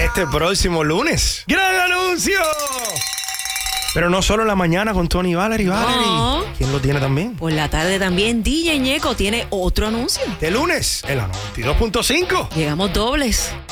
este próximo lunes. ¡Gran anuncio! Pero no solo en la mañana con Tony Valerie. No. ¿Quién lo tiene también? Por la tarde también DJ Ñeco tiene otro anuncio. De lunes en la 92.5. Llegamos dobles.